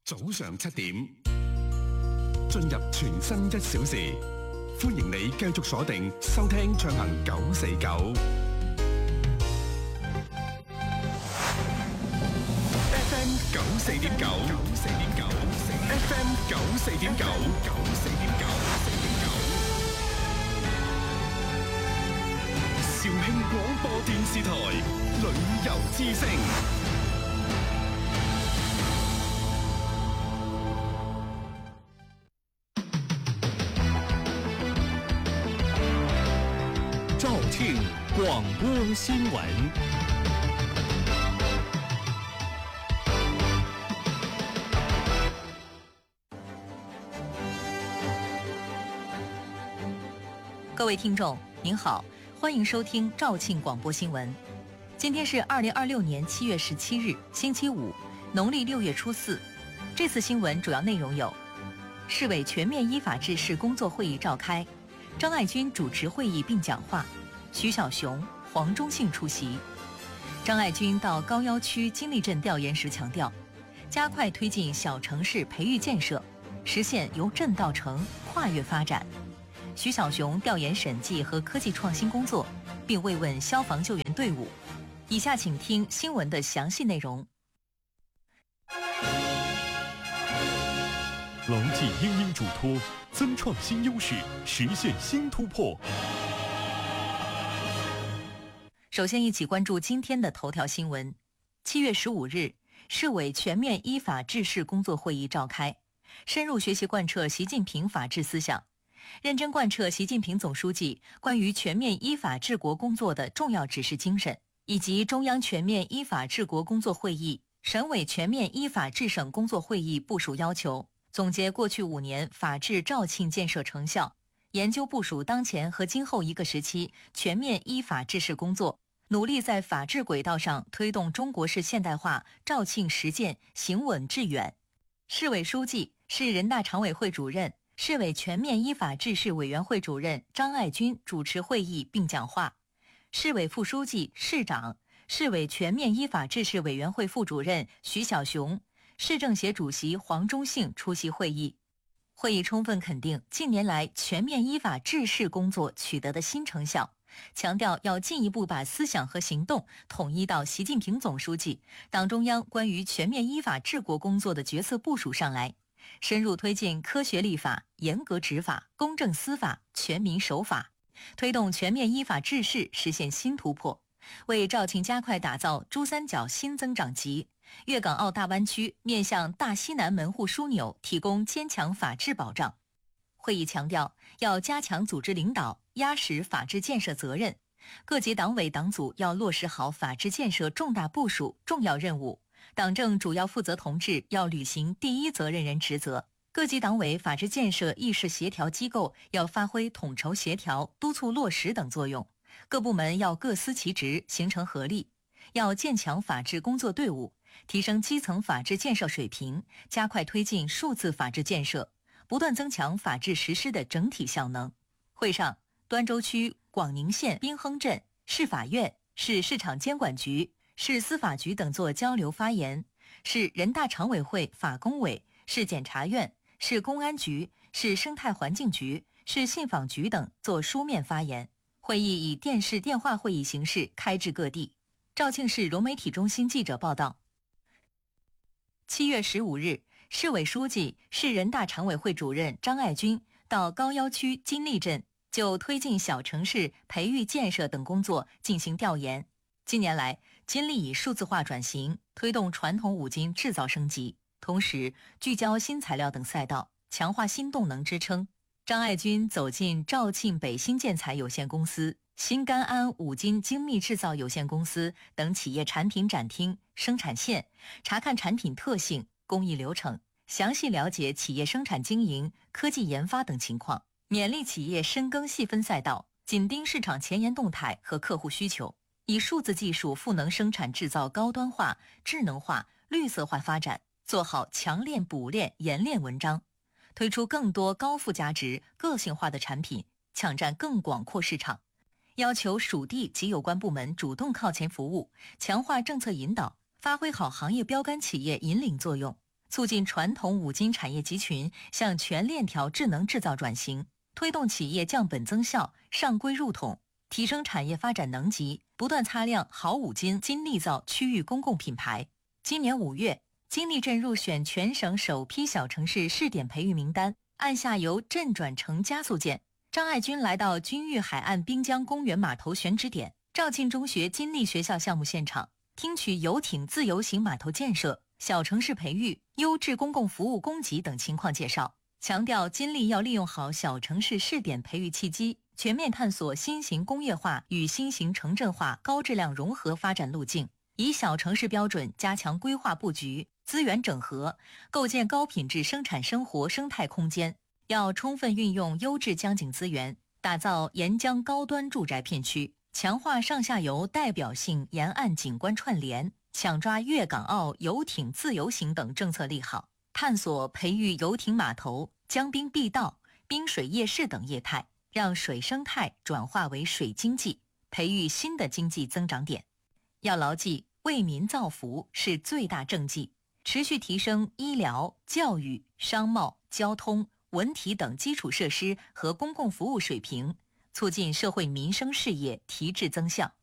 早上7點，進入全新1小時，歡迎你繼續鎖定收聽暢行949 FM 94.9 FM 94.9 肇慶廣播電視台旅遊之聲。 肇慶廣播新聞。 各位听众您好，欢迎收听肇庆广播新闻。今天是2026年7月17日星期五，农历6月初4。这次新闻主要内容有：市委全面依法治市工作会议召开，张爱军主持会议并讲话，徐小雄、黄忠信出席。张爱军到高要区金利镇调研时强调，加快推进小城市培育建设，实现由镇到城跨越发展。徐小雄调研审计和科技创新工作，并慰问消防救援队伍。以下请听新闻的详细内容。 牢记殷殷嘱托，增创新优势，实现新突破。 首先一起关注今天的头条新闻。7月15日，市委全面依法治市工作会议召开，深入学习贯彻习近平法治思想，认真贯彻习近平总书记关于全面依法治国工作的重要指示精神，以及中央全面依法治国工作会议、省委全面依法治省工作会议部署要求，总结过去5年法治肇庆建设成效，研究部署当前和今后一个时期全面依法治市工作，努力在法治轨道上推动中国式现代化肇庆实践行稳致远。市委书记、市人大常委会主任、市委全面依法治市委员会主任张爱军主持会议并讲话，市委副书记、市长、市委全面依法治市委员会副主任徐小雄、市政协主席黄忠信出席会议。会议充分肯定近年来全面依法治市工作取得的新成效，强调要进一步把思想和行动统一到习近平总书记、党中央关于全面依法治国工作的决策部署上来，深入推进科学立法、严格执法、公正司法、全民守法，推动全面依法治市实现新突破，为肇庆加快打造珠三角新增长极、粤港澳大湾区面向大西南门户枢纽提供坚强法治保障。会议强调，要加强组织领导，压实法治建设责任，各级党委党组要落实好法治建设重大部署、重要任务，党政主要负责同志要履行第一责任人职责，各级党委法治建设议事协调机构要发挥统筹协调、督促落实等作用，各部门要各司其职，形成合力，要建强法治工作队伍，提升基层法治建设水平，加快推进数字法治建设，不断增强法治实施的整体效能。会上，端州区广宁县滨亨镇市法院、市市场监管局、市司法局等作交流发言，市人大常委会法工委、市检察院、市公安局、市生态环境局、市信访局等作书面发言。会议以电视电话会议形式开至各地。肇庆市融媒体中心记者报道。7月15日，市委书记、市人大常委会主任张爱军到高要区金利镇就推进小城市培育建设等工作进行调研。近年来，金利以数字化转型，推动传统五金制造升级，同时聚焦新材料等赛道，强化新动能支撑。张爱军走进肇庆北新建材有限公司、新甘安五金精密制造有限公司等企业产品展厅、生产线，查看产品特性、工艺流程，详细了解企业生产经营、科技研发等情况，勉励企业深耕细分赛道，紧盯市场前沿动态和客户需求，以数字技术赋能生产制造高端化、智能化、绿色化发展，做好强链补链冶炼文章，推出更多高附加值、个性化的产品，抢占更广阔市场。要求属地及有关部门主动靠前服务，强化政策引导，发挥好行业标杆企业引领作用， 促进传统五金产业集群向全链条智能制造转型，推动企业降本增效、上规入统，提升产业发展能级，不断擦亮好五金金力造区域公共品牌。今年5月，金力镇入选全省首批小城市试点培育名单，按下由镇转城加速键。张爱军来到君玉海岸滨江公园码头选址点肇庆中学金力学校项目现场，听取游艇自由行码头建设、小城市培育、优质公共服务供给等情况介绍，强调金力要利用好小城市试点培育契机，全面探索新型工业化与新型城镇化高质量融合发展路径，以小城市标准加强规划布局、资源整合，构建高品质生产生活生态空间。要充分运用优质江景资源，打造沿江高端住宅片区，强化上下游代表性沿岸景观串联，抢抓粤港澳游艇自由行等政策利好，探索培育游艇码头、江滨碧道、滨水夜市等业态，让水生态转化为水经济，培育新的经济增长点。要牢记，为民造福是最大政绩，持续提升医疗、教育、商贸、交通、文体等基础设施和公共服务水平，促进社会民生事业提质增效。